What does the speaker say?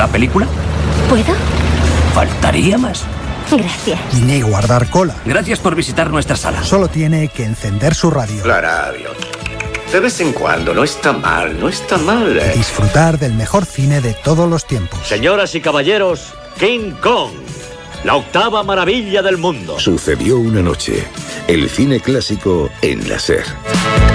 la película? ¿Puedo? Faltaría más. Gracias. Ni guardar cola. Gracias por visitar nuestra sala. Solo tiene que encender su radio. La radio. De vez en cuando, no está mal, no está mal. Disfrutar del mejor cine de todos los tiempos. Señoras y caballeros, King Kong, la octava maravilla del mundo. Sucedió una noche. El cine clásico en la SER.